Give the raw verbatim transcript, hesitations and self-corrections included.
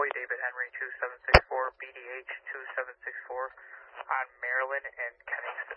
Charlie, David Henry two seven six four, B D H two seven six four on Maryland and Kenny